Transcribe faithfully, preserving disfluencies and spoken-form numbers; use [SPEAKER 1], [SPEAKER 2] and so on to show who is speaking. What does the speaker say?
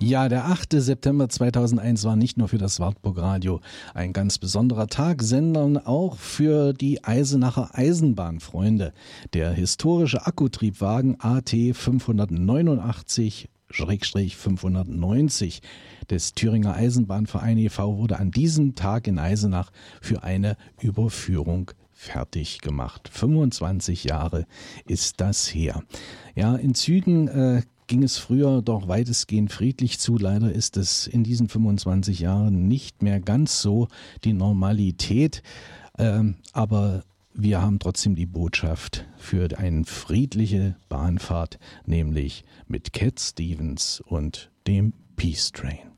[SPEAKER 1] Ja, der achte September zweitausendeins war nicht nur für das Wartburg-Radio ein ganz besonderer Tag, sondern auch für die Eisenacher Eisenbahnfreunde. Der historische Akkutriebwagen A T fünfhundertneunundachtzig fünfhundertneunzig des Thüringer Eisenbahnverein e V wurde an diesem Tag in Eisenach für eine Überführung fertig gemacht. fünfundzwanzig Jahre ist das her. Ja, in Zügen äh, ging es früher doch weitestgehend friedlich zu. Leider ist es in diesen fünfundzwanzig Jahren nicht mehr ganz so die Normalität. Ähm, aber wir haben trotzdem die Botschaft für eine friedliche Bahnfahrt, nämlich mit Cat Stevens und dem Peace Train.